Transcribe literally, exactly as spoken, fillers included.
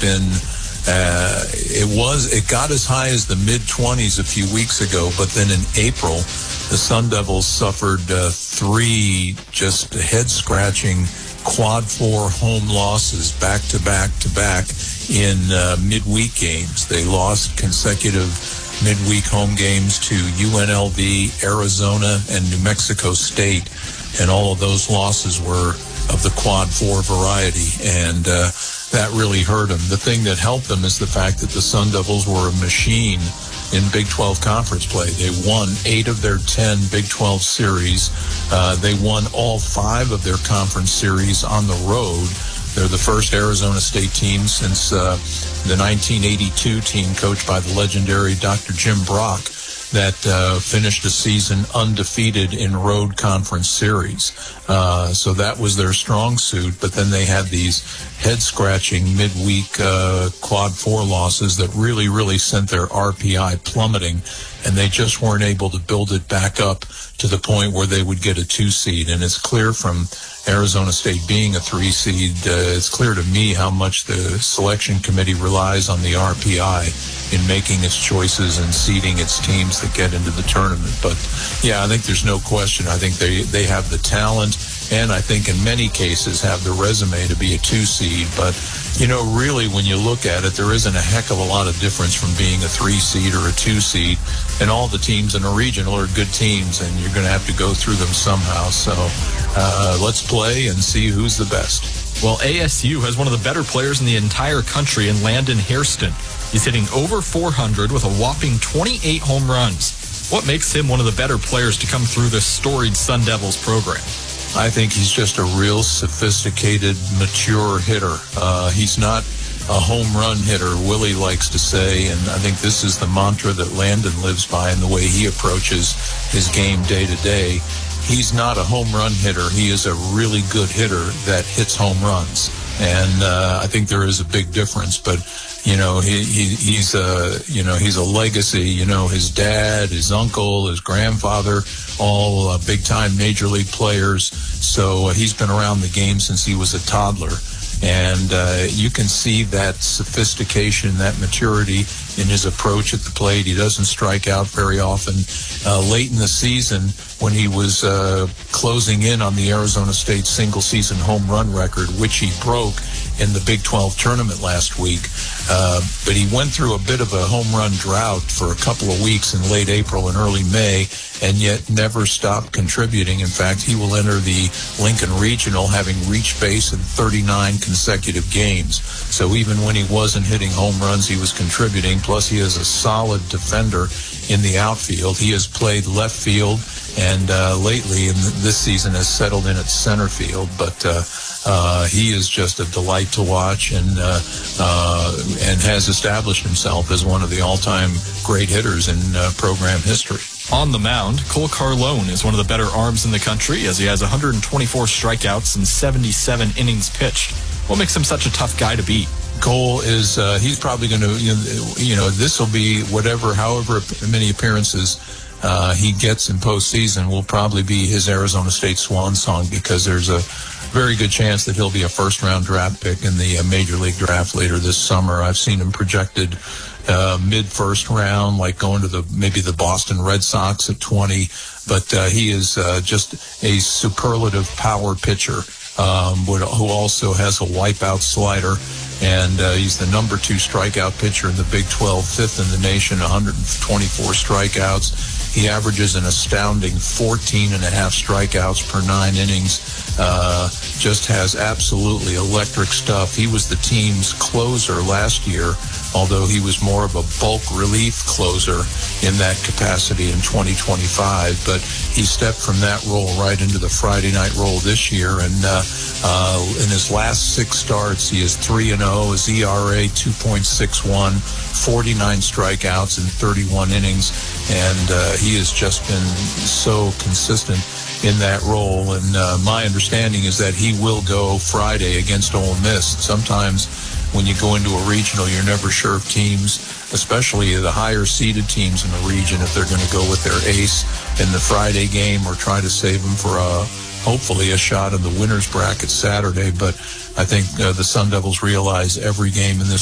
been, uh, it was, it got as high as the mid-twenties a few weeks ago, but then in April, the Sun Devils suffered uh, three just head-scratching quad four home losses back to back to back in uh, midweek games. They lost consecutive midweek home games to U N L V, Arizona, and New Mexico State, and all of those losses were of the quad four variety, and uh, that really hurt them. The thing that helped them is the fact that the Sun Devils were a machine in Big twelve conference play. They won eight of their ten Big twelve series. Uh, they won all five of their conference series on the road. They're the first Arizona State team since uh, the nineteen eighty-two team coached by the legendary Doctor Jim Brock that uh, finished the season undefeated in road conference series. Uh, so that was their strong suit, but then they had these head-scratching midweek uh, quad four losses that really, really sent their R P I plummeting, and they just weren't able to build it back up to the point where they would get a two seed. And it's clear from Arizona State being a three seed, uh, it's clear to me how much the selection committee relies on the R P I in making its choices and seeding its teams that get into the tournament. But yeah, I think there's no question. I think they, they have the talent, and I think in many cases have the resume to be a two seed. But, you know, really when you look at it, there isn't a heck of a lot of difference from being a three seed or a two seed. And all the teams in a regional are good teams, and you're going to have to go through them somehow. So uh, let's play and see who's the best. Well, A S U has one of the better players in the entire country in Landon Hairston. He's hitting over four hundred with a whopping twenty-eight home runs. What makes him one of the better players to come through this storied Sun Devils program? I think he's just a real sophisticated, mature hitter. Uh, he's not a home run hitter, Willie likes to say, and I think this is the mantra that Landon lives by in the way he approaches his game day to day. He's not a home run hitter. He is a really good hitter that hits home runs, and uh, I think there is a big difference. But you know, he, he he's a you know he's a legacy. You know, his dad, his uncle, his grandfather, all uh, big time major league players. So uh, he's been around the game since he was a toddler. And uh, you can see that sophistication, that maturity in his approach at the plate. He doesn't strike out very often. Uh, late in the season, when he was uh, closing in on the Arizona State single-season home run record, which he broke in the Big twelve tournament last week. Uh, but he went through a bit of a home run drought for a couple of weeks in late April and early May, and yet never stopped contributing. In fact, he will enter the Lincoln Regional having reached base in thirty-nine consecutive games. So even when he wasn't hitting home runs, he was contributing. Plus, he is a solid defender in the outfield. He has played left field, and uh, lately in this season has settled in at center field. But uh, uh, he is just a delight to watch, and uh, uh, and has established himself as one of the all-time great hitters in uh, program history. On the mound, Cole Carlone is one of the better arms in the country, as he has one hundred twenty-four strikeouts and seventy-seven innings pitched. What makes him such a tough guy to beat? Cole is, uh, he's probably going to, you know, you know this will be whatever, however many appearances uh, he gets in postseason will probably be his Arizona State swan song, because there's a very good chance that he'll be a first-round draft pick in the uh, Major League Draft later this summer. I've seen him projected uh, mid-first round, like going to the maybe the Boston Red Sox at twenty. But uh, he is uh, just a superlative power pitcher um, who also has a wipeout slider. And uh, he's the number two strikeout pitcher in the Big twelve, fifth in the nation, one hundred twenty-four strikeouts. He averages an astounding fourteen and a half strikeouts per nine innings. Uh, just has absolutely electric stuff. He was the team's closer last year, although he was more of a bulk relief closer in that capacity in twenty twenty-five. But he stepped from that role right into the Friday night role this year. And uh, uh, in his last six starts, he is three and oh, his E R A two point six one, forty-nine strikeouts in thirty-one innings. And uh, he has just been so consistent in that role. And uh, my understanding is that he will go Friday against Ole Miss. Sometimes when you go into a regional, you're never sure if teams, especially the higher seeded teams in the region, if they're going to go with their ace in the Friday game or try to save them for a, hopefully a shot in the winner's bracket Saturday. But I think uh, the Sun Devils realize every game in this